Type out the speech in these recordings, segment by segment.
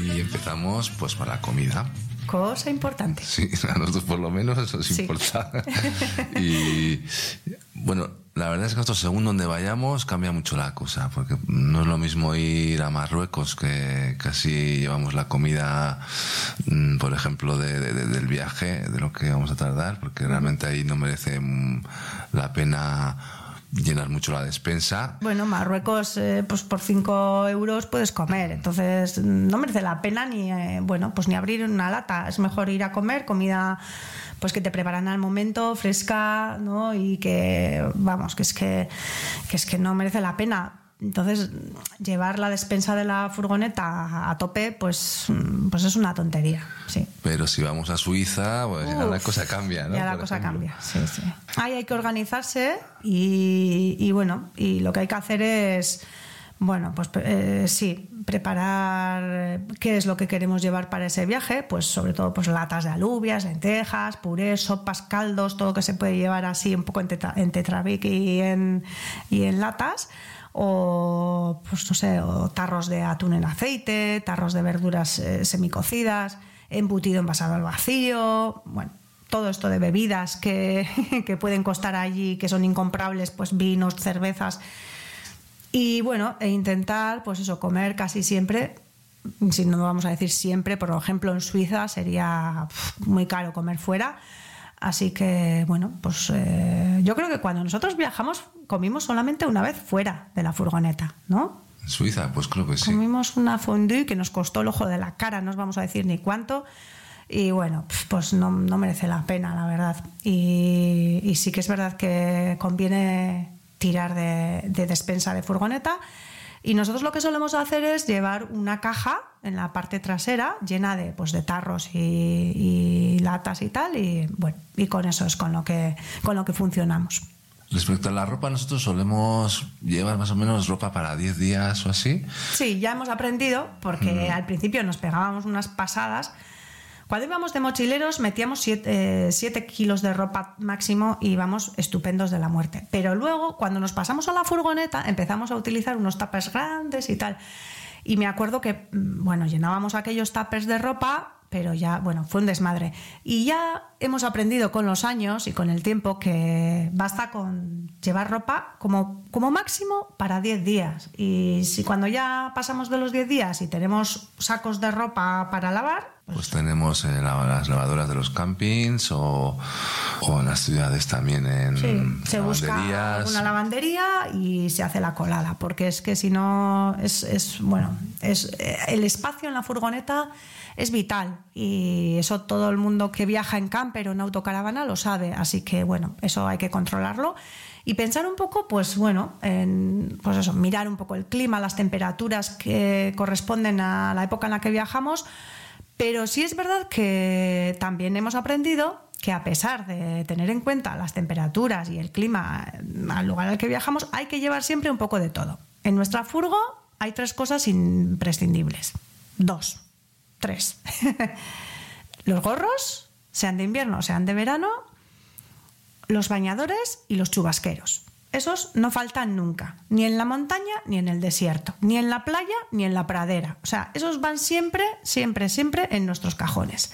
Y empezamos pues por la comida. Cosa importante. Sí, a nosotros por lo menos eso nos importa. Y bueno, la verdad es que nosotros según donde vayamos cambia mucho la cosa, porque no es lo mismo ir a Marruecos, que casi llevamos la comida, por ejemplo, del viaje, de lo que vamos a tardar, porque realmente ahí no merece la pena llenar mucho la despensa. Bueno, Marruecos, pues por 5 euros puedes comer, entonces no merece la pena ni abrir una lata. Es mejor ir a comer comida pues que te preparan al momento, fresca, ¿no? Y que es que no merece la pena. Entonces, llevar la despensa de la furgoneta a tope, pues es una tontería, sí. Pero si vamos a Suiza, pues ya la cosa cambia, ¿no? Ya la cosa cambia, sí. Ahí hay que organizarse y lo que hay que hacer es, preparar qué es lo que queremos llevar para ese viaje, pues sobre todo pues latas de alubias, lentejas, purés, sopas, caldos, todo que se puede llevar así un poco en Tetrabric y en latas. O tarros de atún en aceite, tarros de verduras semicocidas, embutido envasado al vacío, todo esto de bebidas que pueden costar allí, que son incomprables, pues vinos, cervezas, y intentar comer casi siempre. Si no vamos a decir siempre, por ejemplo en Suiza sería muy caro comer fuera. Así que, yo creo que cuando nosotros viajamos comimos solamente una vez fuera de la furgoneta, ¿no? En Suiza, pues creo que sí. Comimos una fondue que nos costó el ojo de la cara, no os vamos a decir ni cuánto, y pues no merece la pena, la verdad. Y sí que es verdad que conviene tirar de despensa de furgoneta. Y nosotros lo que solemos hacer es llevar una caja en la parte trasera llena de tarros y latas y tal, y con eso es con lo que funcionamos. Respecto a la ropa, nosotros solemos llevar más o menos ropa para 10 días o así. Sí, ya hemos aprendido, porque al principio nos pegábamos unas pasadas. Cuando íbamos de mochileros metíamos 7 kilos de ropa máximo y íbamos estupendos de la muerte. Pero luego, cuando nos pasamos a la furgoneta, empezamos a utilizar unos tuppers grandes y tal. Y me acuerdo que, llenábamos aquellos tuppers de ropa, pero ya, fue un desmadre. Y ya hemos aprendido con los años y con el tiempo que basta con llevar ropa como máximo para 10 días. Y si cuando ya pasamos de los 10 días y tenemos sacos de ropa para lavar, pues tenemos las lavadoras de los campings o en las ciudades también se busca una lavandería y se hace la colada, porque es que si no el espacio en la furgoneta es vital, y eso todo el mundo que viaja en camper o en autocaravana lo sabe, así que eso hay que controlarlo y pensar un poco mirar un poco el clima, las temperaturas que corresponden a la época en la que viajamos. Pero sí es verdad que también hemos aprendido que, a pesar de tener en cuenta las temperaturas y el clima al lugar al que viajamos, hay que llevar siempre un poco de todo. En nuestra furgo hay 3 cosas imprescindibles. 2, 3. Los gorros, sean de invierno o sean de verano, los bañadores y los chubasqueros. Esos no faltan nunca, ni en la montaña ni en el desierto, ni en la playa ni en la pradera. O sea, esos van siempre en nuestros cajones.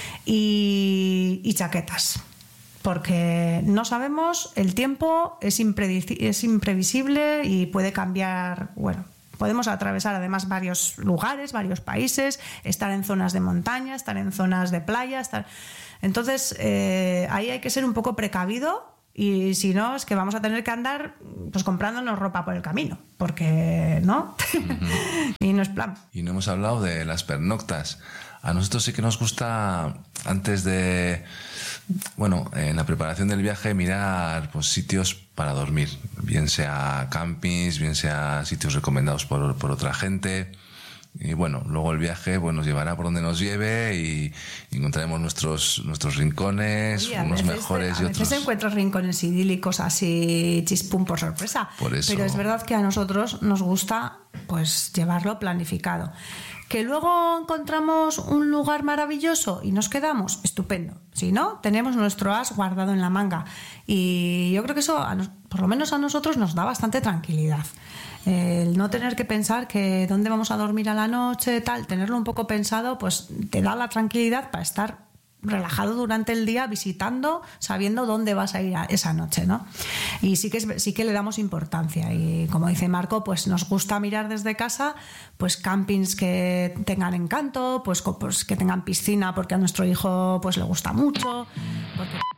Y chaquetas, porque no sabemos, el tiempo es imprevisible y puede cambiar. Podemos atravesar además varios lugares, varios países, estar en zonas de montaña, estar en zonas de playa. Entonces, ahí hay que ser un poco precavido. Y si no, es que vamos a tener que andar comprándonos ropa por el camino, porque ¿no? Y no es plan. Y no hemos hablado de las pernoctas. A nosotros sí que nos gusta, antes de, en la preparación del viaje, mirar sitios para dormir, bien sea campings, bien sea sitios recomendados por otra gente. Y luego el viaje nos llevará por donde nos lleve y encontraremos nuestros rincones, unos mejores y otros. A veces encuentro rincones idílicos así chispum por sorpresa. Por eso. Pero es verdad que a nosotros nos gusta llevarlo planificado. Que luego encontramos un lugar maravilloso y nos quedamos, estupendo. Si no, tenemos nuestro as guardado en la manga. Y yo creo que eso, por lo menos a nosotros, nos da bastante tranquilidad. El no tener que pensar que dónde vamos a dormir a la noche, tal, tenerlo un poco pensado, pues te da la tranquilidad para estar relajado durante el día visitando, sabiendo dónde vas a ir esa noche, ¿no? Y sí que le damos importancia, y como dice Marco, pues nos gusta mirar desde casa pues campings que tengan encanto, pues que tengan piscina, porque a nuestro hijo pues le gusta mucho, porque